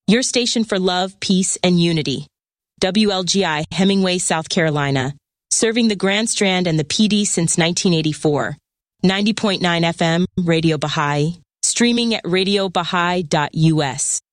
Your station for love, peace, and unity. WLGI, Hemingway, South Carolina. Serving the Grand Strand and the PD since 1984. 90.9 FM, Radio Baha'i. Streaming at radiobaha'i.us.